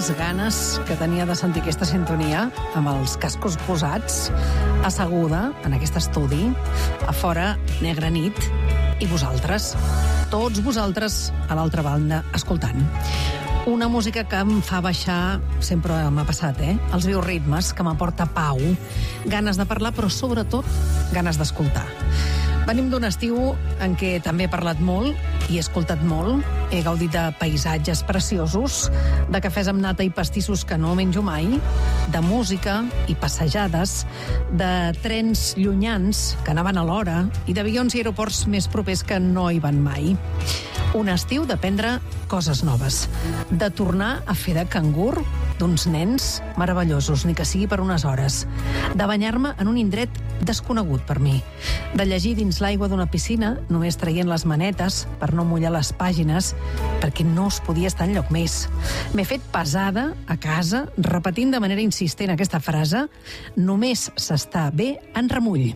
les ganes que tenia de sentir aquesta sintonia amb els cascos posats, asseguda en aquest estudi, a fora negra nit, i vosaltres, tots vosaltres a l'altra banda, escoltant. Una música que em fa baixar, sempre m'ha passat, els bioritmes, que m'aporta pau, ganes de parlar, però sobretot ganes d'escoltar. Venim d'un estiu en què també he parlat molt i he escoltat molt. He gaudit de paisatges preciosos, de cafès amb nata i pastissos que no menjo mai, de música i passejades, de trens llunyans que anaven a l'hora i d'avions i aeroports més propers que no hi van mai. Un estiu d'aprendre coses noves, de tornar a fer de cangur d'uns nens meravellosos, ni que sigui per unes hores, de banyar-me en un indret desconegut per mi, de llegir dins l'aigua d'una piscina, només traient les manetes per no mullar les pàgines, perquè no es podia estar enlloc més. M'he fet pesada a casa, repetint de manera insistent aquesta frase: només s'està bé en remull.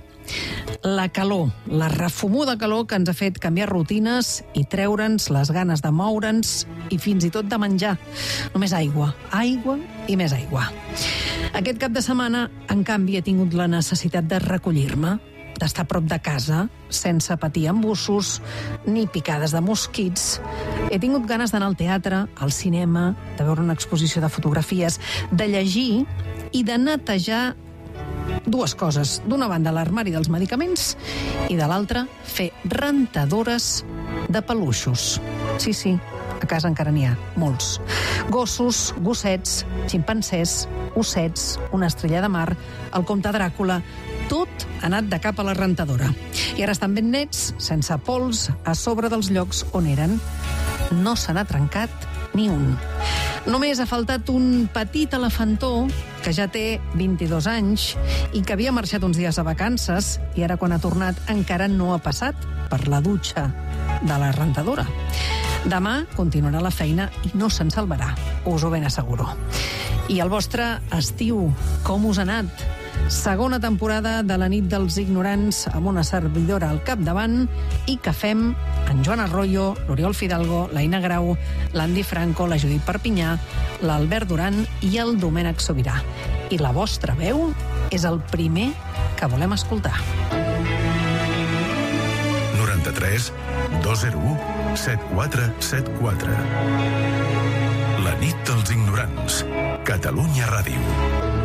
La calor, la refumuda calor que ens ha fet canviar rutines i treure'ns les ganes de moure'ns i fins i tot de menjar. Només aigua, aigua i més aigua. Aquest cap de setmana, en canvi, he tingut la necessitat de recollir-me, d'estar a prop de casa, sense patir embussos ni picades de mosquits. He tingut ganes d'anar al teatre, al cinema, de veure una exposició de fotografies, de llegir i de netejar dues coses. D'una banda, l'armari dels medicaments i de l'altra, fer rentadores de peluixos. Sí, a casa encara n'hi ha molts. Gossos, gossets, ximpancers, ossets, una estrella de mar, el comte Dràcula, tot ha anat de cap a la rentadora. I ara estan ben nets, sense pols, a sobre dels llocs on eren. No se n'ha trencat ni un. Només ha faltat un petit elefantó que ja té 22 anys i que havia marxat uns dies a vacances i ara quan ha tornat encara no ha passat per la dutxa de la rentadora. Demà continuarà la feina i no se'n salvarà, us ho ben asseguro. I el vostre estiu, com us ha anat? Segona temporada de la nit dels ignorants amb una servidora al capdavant i que fem en Joan Arroyo, l'Oriol Fidalgo, l'Aina Grau, l'Andy Franco, la Judit Perpinyà, l'Albert Duran i el Domènec Sobirà. I la vostra veu és el primer que volem escoltar. 93 201 7474. La nit dels ignorants. Catalunya Ràdio.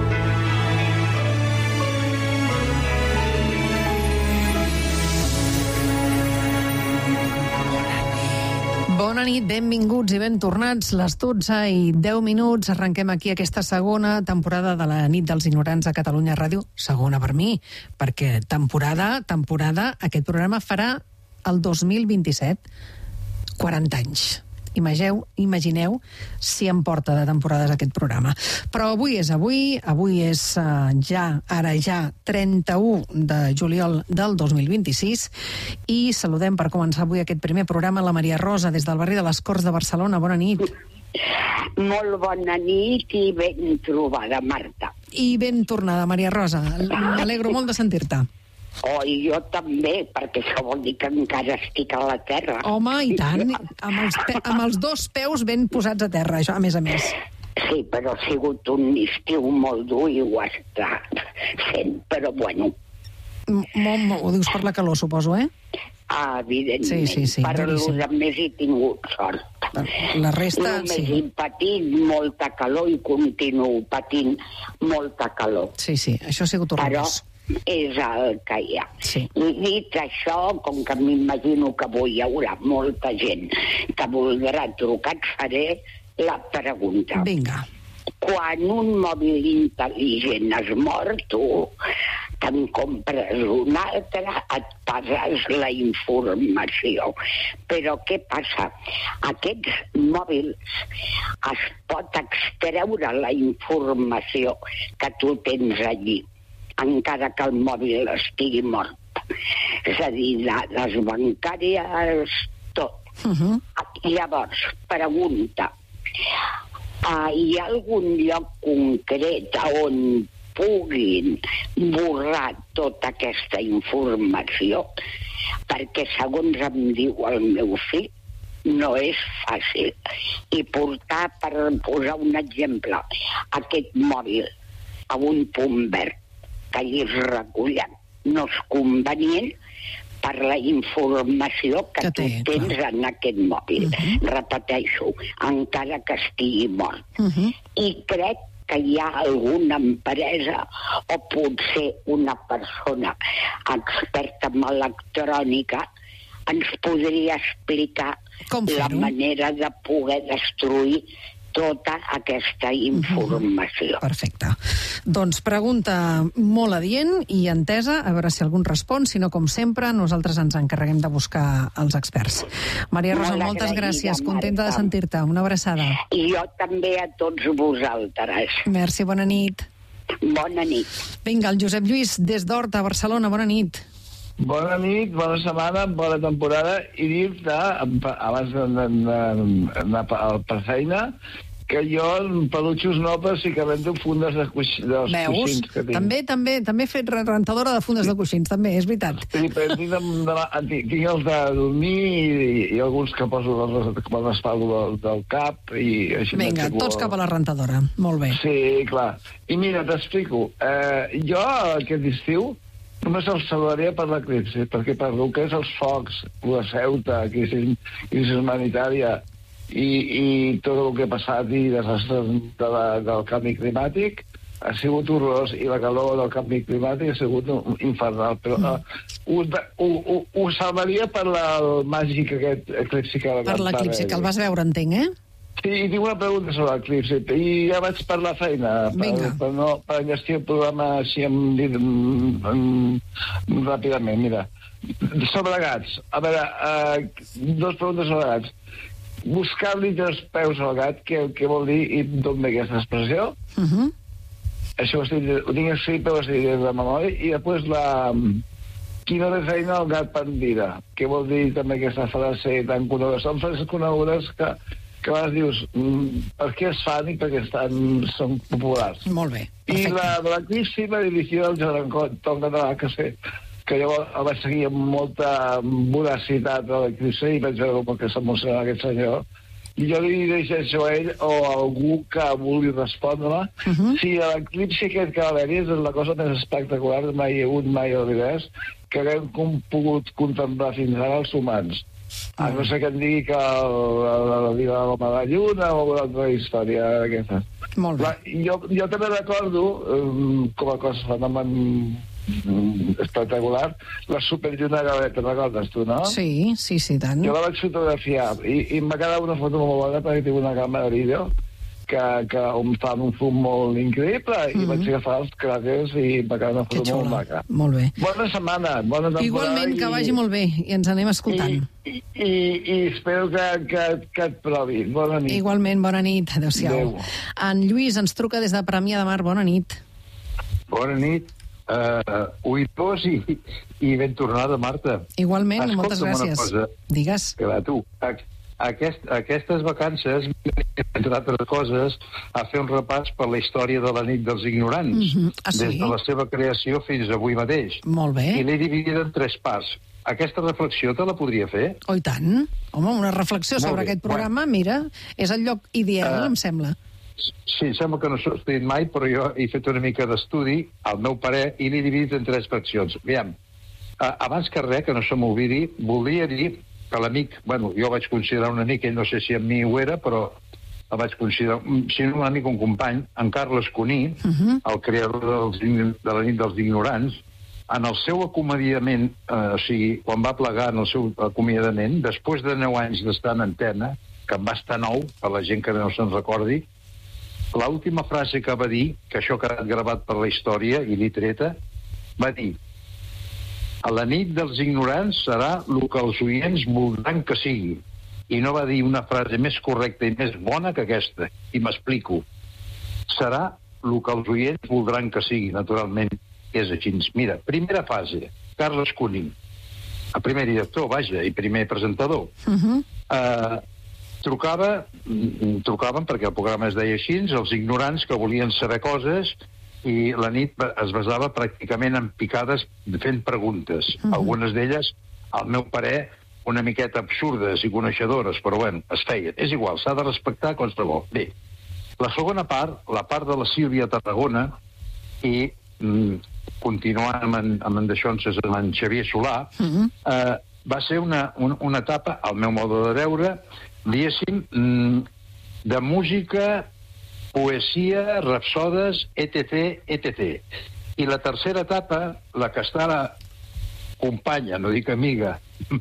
Bona nit, benvinguts i ben tornats. Les 12:10. Arrenquem aquí aquesta segona temporada de la nit dels ignorants a Catalunya Ràdio. Segona per mi, perquè temporada, aquest programa farà el 2027. 40 anys. Imagineu si em porta de temporades aquest programa. Però avui és 31 de juliol del 2026 i saludem per començar avui aquest primer programa la Maria Rosa des del barri de les Corts de Barcelona. Bona nit. Molt bona nit i ben trobada, Marta. I ben tornada, Maria Rosa. M'alegro molt de sentir-te. I jo també, perquè això vol dir que encara estic a la terra. Home, i tant, amb els dos peus ben posats a terra, això, a més. Sí, però ha sigut un estiu molt dur i ho ha estat fent, però bueno. Ho dius per la calor, suposo, Evidentment, sí, per duríssim. a més he tingut sort. La resta, només he patit molta calor i continuo patint molta calor. Sí, això ha sigut horrorós. Però és el que hi ha. Sí. I dit això, com que m'imagino que avui hi haurà molta gent que voldrà trucar, et faré la pregunta. Vinga. Quan un mòbil intel·ligent es mor, tu te'n compres un altre, et passes la informació. Però què passa? Aquests mòbils es pot extreure la informació que tu tens allí, encara que el mòbil estigui mort. És a dir, les bancàries, tot. Llavors, pregunta, hi ha algun lloc concret on puguin borrar tota aquesta informació? Perquè, segons em diu el meu fill, no és fàcil. I portar, per posar un exemple, aquest mòbil a un punt verd que hi es recullen no és convenient per la informació que tu tens en aquest mòbil. Repeteixo, encara que estigui mort. I crec que hi ha alguna empresa o potser una persona experta en electrònica ens podria explicar la manera de poder destruir tota aquesta informació. Perfecte. Doncs pregunta molt adient i entesa, a veure si algú respon, si no, com sempre, nosaltres ens encarreguem de buscar els experts. Maria Rosa, moltes gràcies, contenta de sentir-te. Una abraçada. I jo també a tots vosaltres. Merci, bona nit. Bona nit. Vinga, el Josep Lluís, des d'Horta, Barcelona, bona nit. Bona nit, bona setmana, bona temporada, i dir-te, abans d'anar per feina, que jo peluixos no, però sí que vendo fundes dels coixins que tinc. També he fet rentadora de fundes de coixins, també, és veritat. Sí, però tinc els de dormir i alguns que poso com a respaldo del cap i així. Vinga, tots cap a la rentadora, molt bé. Sí, clar. I mira, t'explico. Jo aquest estiu només el saludaria per l'eclipsi, perquè per el que és els focs, la Ceuta, crisi humanitària i tot el que ha passat i desastres del canvi climàtic, ha sigut horrorós, i la calor del canvi climàtic ha sigut infernal. Però ho salvaria per el màgic aquest eclipsi que per l'eclipsi, que el vas veure, entenc, eh? Sí, i tinc una pregunta sobre l'eclipsi, i ja vaig per la feina, per enllestir el programa així ràpidament. Mira, sobre gats, a veure, dues preguntes sobre gats. Buscar-li 3 peus al gat, què vol dir i d'on ve aquesta expressió? Això ho tinc escrit, però ho estic de memòria. I després qui no té feina, el gat pendida. Què vol dir també aquesta frase tan coneguda? Són frases conegudes que a vegades dius per què es fan i perquè són populars. Molt bé, perfecte. I la de l'eclipsi la dirigida al Gerard Tom Català, que jo el vaig seguir amb molta voracitat a l'eclipsi i vaig veure com que s'emociona aquest senyor. I jo li dirigeixo a ell o a algú que vulgui respondre si l'eclipsi aquest que va haver-hi és la cosa més espectacular mai hi ha hagut mai a l'univers que haguem pogut contemplar fins ara els humans. A no sé que em digui que la vida de l'home de la lluna o una altra història d'aquesta. Molt bé. Jo també recordo, com a cosa fenomen espectacular, la superlluna Galet, te'n recordes tu, no? Sí, tant. Jo la vaig fotografiar i em va quedar una foto molt bona perquè tinc una càmera de vídeo que em fa un fum molt increïble i vaig agafar els cràters i em va quedar una foto molt maca. Molt bé. Bona setmana, bona temporada. Igualment, que vagi molt bé i ens anem escoltant. I espero que et provi. Bona nit. Igualment, bona nit. Adéu-siau. En Lluís ens truca des de Premià de Mar. Bona nit. Bona nit. Oïdors i ben tornada, Marta. Igualment, moltes gràcies. Digues. Que va, tu. Aquestes vacances, entre altres coses, a fer un repàs per la història de la nit dels ignorants, des de la seva creació fins avui mateix. Molt bé. I l'he dividida en 3 parts. Aquesta reflexió te la podria fer? Oh, i tant. Home, una reflexió sobre aquest programa, mira, és el lloc ideal, em sembla. Sí, em sembla que no s'ho he dit mai, però jo he fet una mica d'estudi, al meu parer, i l'he dividit en 3 fraccions. Aviam, abans que res, que no se m'oblidi, volia dir que l'amic, bueno, jo vaig considerar un amic, ell no sé si amb mi ho era, però el vaig considerar, si no un amic, un company, en Carles Cuní, el creador de la nit dels ignorants, en el seu acomiadament, o sigui, quan va plegar en el seu acomiadament, després de 9 anys d'estar en antena, que en va estar 9, per la gent que no se'n recordi, l'última frase que va dir, que això ha quedat gravat per la història i l'he treta, va dir: a la nit dels ignorants serà el que els oients voldran que sigui. I no va dir una frase més correcta i més bona que aquesta. I m'explico. Serà el que els oients voldran que sigui, naturalment. És així. Mira, primera fase. Carles Cuní, el primer director, vaja, i primer presentador. Trucaven, perquè el programa es deia així, els ignorants que volien saber coses, i la nit es basava pràcticament en picades fent preguntes. Algunes d'elles, al meu parer, una miqueta absurdes i coneixedores, però bueno, es feien. És igual, s'ha de respectar qualsevol. Bé, la segona part, la part de la Sílvia Tarragona, i continuant amb en Deixonses, amb en Xavier Solà, va ser una etapa, al meu mode de veure, diguéssim, de música, poesia, rapsodes, etc., etc. I la tercera etapa, la que està la companya, no dic amiga,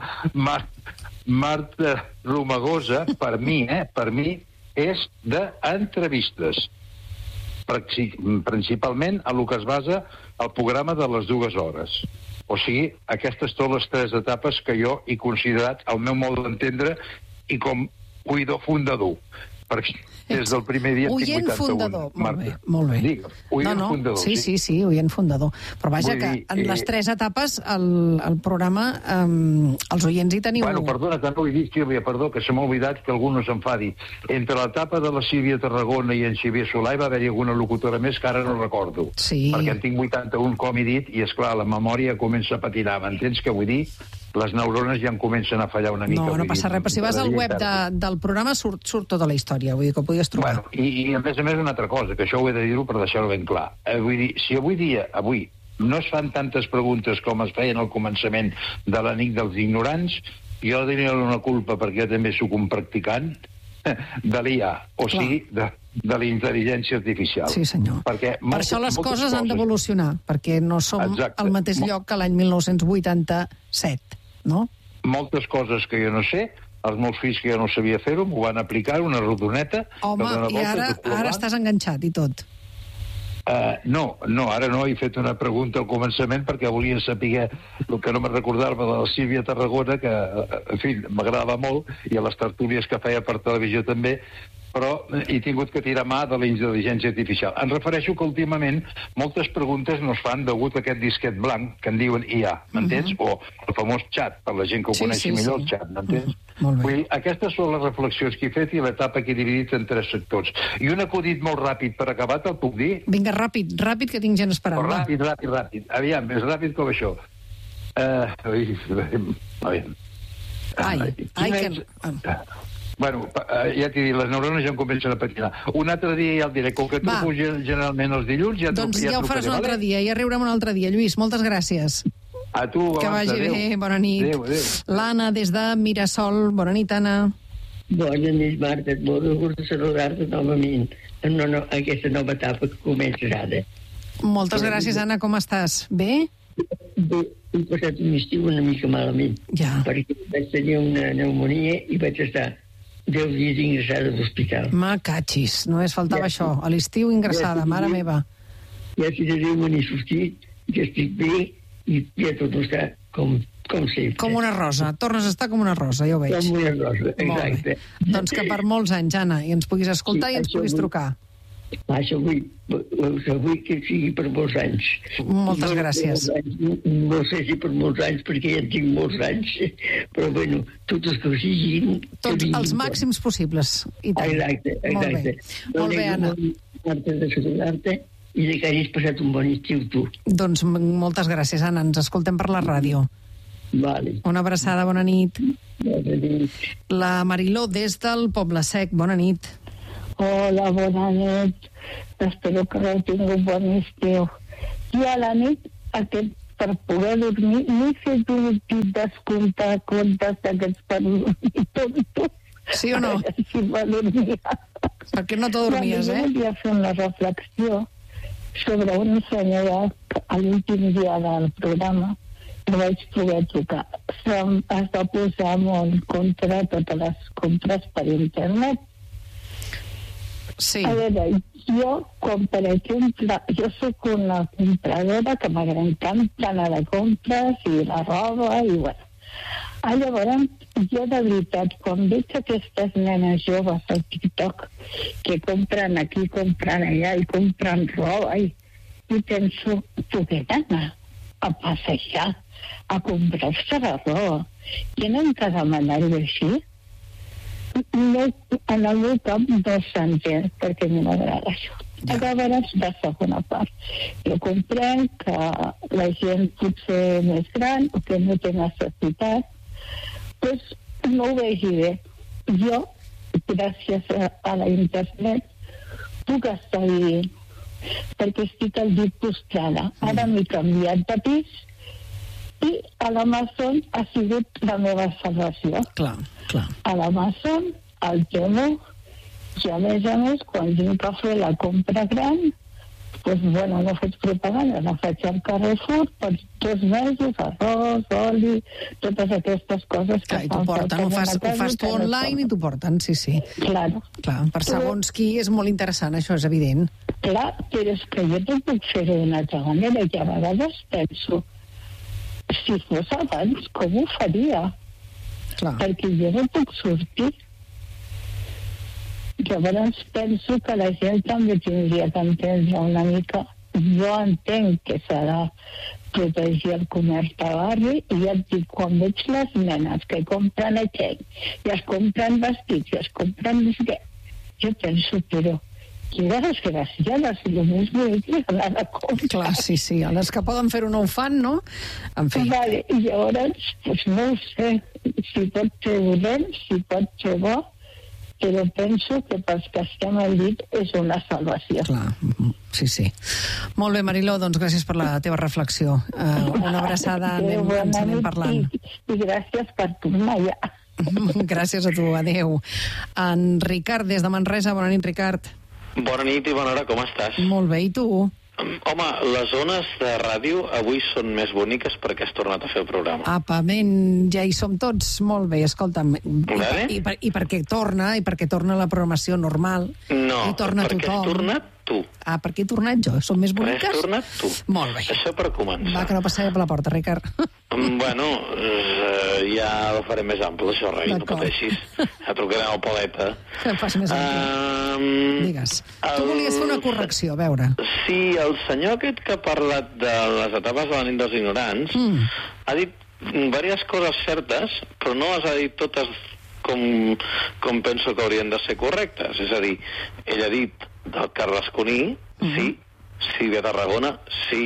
Marta Romagosa, per mi, és d'entrevistes. Principalment a lo que es basa el programa de les 2 hores. O sigui, aquestes són les 3 etapes que jo he considerat, al meu mode d'entendre, i com oïdor fundador. Perquè des del primer dia oient tinc 81. Fundador, molt bé. Digue'm, oient fundador. Sí, oient fundador. Però vaja, que en les 3 etapes el programa, els oients hi teniu... Bueno, perdona, que no ho he dit, Sílvia, perdó, que se m'ha oblidat que algú no s'enfadi. Entre l'etapa de la Sílvia Tarragona i en Xavier Solà hi va haver-hi alguna locutora més que ara no recordo. Sí. Perquè en tinc 81, com he dit, i esclar, la memòria comença a patinar. M'entens què vull dir? Les neurones ja em comencen a fallar una mica. No passa res, però si vas al web del programa surt tota la història, vull dir que ho podies trobar. Bueno, i a més una altra cosa, que això ho he de dir-ho per deixar-ho ben clar. Vull dir, si avui no es fan tantes preguntes com es feien al començament de la nit dels ignorants, jo diria una culpa, perquè jo també soc un practicant, de l'IA, o sigui, de la intel·ligència artificial. Sí, senyor. Per això les coses han d'evolucionar, perquè no som al mateix lloc que l'any 1987, no? Moltes coses que jo no sé, els meus fills que jo no sabia fer-ho, m'ho van aplicar, una rodoneta... Home, i ara estàs enganxat i tot. No, ara no. He fet una pregunta al començament perquè volia saber el que no me recordava de la Sílvia Tarragona, que, en fi, m'agrada molt, i a les tertúlies que feia per televisió també, però he tingut que tirar mà de la intel·ligència artificial. Em refereixo que últimament moltes preguntes no es fan degut a aquest disquet blanc que en diuen IA, m'entens? O el famós xat, per la gent que ho coneixi millor, el xat, m'entens? Vull dir, aquestes són les reflexions que he fet i l'etapa que he dividit en 3 sectors. I un acudit molt ràpid per acabar, te'l puc dir? Vinga, ràpid, que tinc gent esperant. Ràpid. Aviam, més ràpid com això. Bueno, ja t'he dit, les neurones ja em comencen a patinar. Un altre dia ja el diré, com que truco generalment els dilluns, ja trucaré. Doncs ja ho faràs un altre dia, ja riurem un altre dia. Lluís, moltes gràcies. A tu, que vagi bé, bona nit. Adéu. L'Anna, des de Mirasol. Bona nit, Anna. Bona nit, Marta. Molt de gust de saludar-te novament en aquesta nova etapa que comences ara. Moltes gràcies, Anna. Com estàs? Bé? Bé, he passat un estiu una mica malament. Ja. Perquè vaig tenir una pneumonia i vaig estar 10 dies ingressada a l'hospital. Ma catxis, només faltava això. A l'estiu ingressada, mare meva. Ja si de Déu me n'he sortit, ja estic bé i ja tot està com sempre. Com una rosa. Tornes a estar com una rosa, ja ho veig. Com una rosa, exacte. Doncs que per molts anys, Anna, i ens puguis escoltar i ens puguis trucar. Això vull que sigui per molts anys. Moltes gràcies. No sé si per molts anys, perquè ja en tinc molts anys, però bueno, tots els que ho siguin... Tots els màxims possibles. I tant. Exacte. Molt bé, Anna. Marta, de saludar-te i de que hagis passat un bon estiu, tu. Doncs moltes gràcies, Anna. Ens escoltem per la ràdio. Vale. Una abraçada, bona nit. Bona nit. La Mariló, des del Poble Sec. Bona nit. Hola, bona nit. Espero que heu tingut bon estiu. I a la nit, per poder dormir, m'he fet un tip d'escoltar contes d'aquests per tontos. Sí o no? Si m'adormia. Perquè no t'adormies, Jo volia fer una reflexió sobre una senyora a l'últim dia del programa que vaig poder trucar. Es va posar en contra totes les compres per internet. Sí. A veure, jo, quan per exemple, jo soc una compradora que m'encanta anar de compres i la roba i bueno. Llavors, jo de veritat, quan veig aquestes nenes joves al TikTok que compren aquí, compren allà i compren roba i penso, poder anar a passejar, a comprar-se la roba. Tenen que demanar-ho així? No, en el meu cap no s'entén perquè no m'agrada això. Llavors, la segona part. Jo comprenc que la gent potser més gran o que no té necessitat pues no ho vegi bé. Jo, gràcies a la internet, puc estar vivint, perquè estic al llit postrada. Ara m'he canviat de pis i a l'Amazon ha sigut la meva salvació. Clar. A l'Amazon, al Temu, i a més, quan vinc a fer la compra gran, doncs, bueno, no faig propaganda, la faig al Carrefour per 2 mesos, arròs, oli, totes aquestes coses que clar, i t'ho porten, ho fas tu online i t'ho porten, sí. Clar, per segons qui és molt interessant, això és evident. Clar, però és que jo no puc fer-ho d'una altra manera, i a vegades penso, si fos abans, com ho faria? Clar. Perquè jo no puc sortir. Llavors penso que la gent també tindria que entendre una mica. Jo entenc que s'ha de protegir el comerç de barri i ja et dic, quan veig les nenes que compren aquell i es compren vestits i es compren no sé què, jo penso, però quina desgraciada, si el més bonic és anar a comprar. Clar, sí, a les que poden fer-ho no ho fan, no? En fi. Vale, i llavors, doncs no ho sé, si pot ser dolent, si pot ser bo, però penso que pels que estem al llit és una salvació. Clar, sí. Molt bé, Mariló, doncs gràcies per la teva reflexió. Una abraçada, ens anem parlant. I gràcies per tornar ja. Gràcies a tu, adeu. En Ricard, des de Manresa. Bona nit, Ricard. Bona nit i bona hora, com estàs? Molt bé, i tu? Home, les zones de ràdio avui són més boniques perquè has tornat a fer el programa. Apa, ja hi som tots. Molt bé, escolta'm. I perquè torna la programació normal. No, perquè has tornat tu. Ah, per què he tornat jo? Són més boniques? Has tornat tu. Molt bé. Això per començar. Va, que no passaré per la porta, Ricard. Bueno, ja ho farem més ample, això, Rai, no pateixis. Ja trucarem al paleta. Que faci més ample. Digues. Tu volies fer una correcció, a veure. Sí, el senyor aquest que ha parlat de les etapes de la nit dels ignorants ha dit diverses coses certes, però no les ha dit totes com penso que haurien de ser correctes. És a dir, ell ha dit del Carles Cuní, sí, de Tarragona, sí,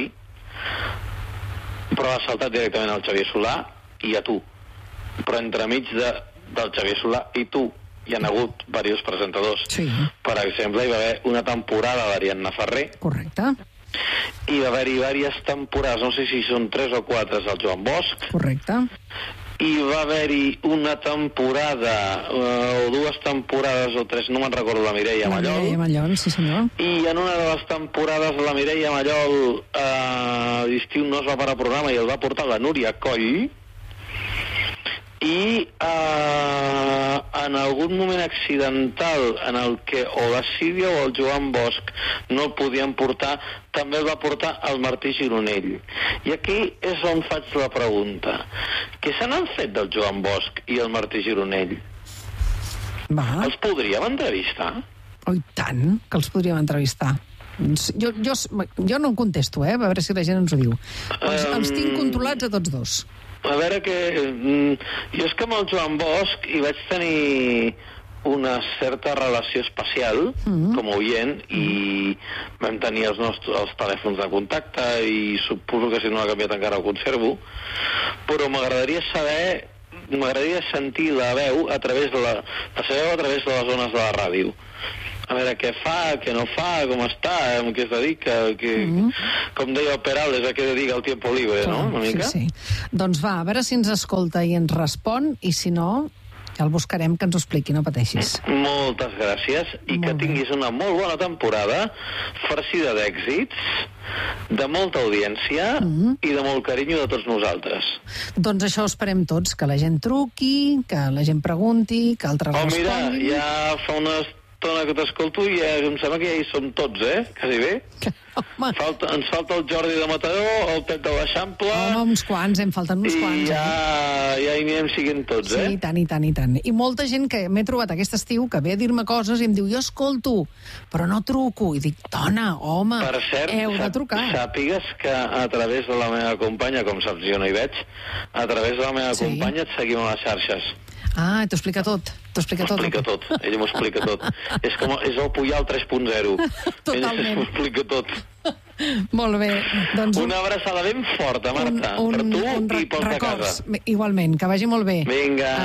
però ha saltat directament al Xavier Solà i a tu. Però entremig del Xavier Solà i tu hi ha hagut diversos presentadors. Sí. Per exemple, hi va haver una temporada d'Ariadna Ferrer. Correcte. Hi va haver-hi diverses temporades, no sé si són 3 o 4, del Joan Bosch. Correcte. I va haver-hi una temporada, o 2 temporades o 3, no me'n recordo, la Mireia Mallol. La Mireia Mallol, sí senyor. I en una de les temporades la Mireia Mallol l'estiu no es va parar programa i el va portar la Núria Coll. I en algun moment accidental en el que o la Sílvia o el Joan Bosch no el podien portar, també el va portar el Martí Gironell. I aquí és on faig la pregunta. Què se n'han fet del Joan Bosch i el Martí Gironell? Els podríem entrevistar? Oh, i tant, que els podríem entrevistar. Jo no em contesto, a veure si la gent ens ho diu. Els tinc controlats a tots dos. A veure que... Jo és que amb el Joan Bosch hi vaig tenir una certa relació especial com a oient i vam tenir els telèfons de contacte i suposo que si no l'ha canviat encara ho conservo, però m'agradaria sentir la veu a través de les zones de la ràdio. A veure què fa, què no fa, com està, amb què es dedica, com deia el Perales, a què dedica el tiempo libre, no? Una mica? Sí. Doncs va, a veure si ens escolta i ens respon, i si no, ja el buscarem que ens ho expliqui, no pateixis. Moltes gràcies, i que tinguis una molt bona temporada, farcida d'èxits, de molta audiència i de molt carinyo de tots nosaltres. Doncs això ho esperem tots, que la gent truqui, que la gent pregunti, que altres responguin. Mira, ja fa una estona que t'escolto i em sembla que ja hi som tots, quasi bé. Ens falta el Jordi de Mataró, el Pep de l'Eixample... Home, uns quants, em falten uns quants. I ja hi anirem siguent tots, Sí, i tant. I molta gent que m'he trobat aquest estiu que ve a dir-me coses i em diu, jo escolto, però no truco. I dic, dona, home, per cert, heu de trucar. Sàpigues que a través de la meva companya, com saps, jo no hi veig, a través de la meva companya et seguim a les xarxes. Ah, t'ho explica tot. M'explica tot, ella m'ho explica tot. És el Puyal 3.0. Totalment. Ella m'ho explica tot. Molt bé. Doncs una abraçada ben forta, Marta, per tu i pels de casa. Igualment, que vagi molt bé. Vinga.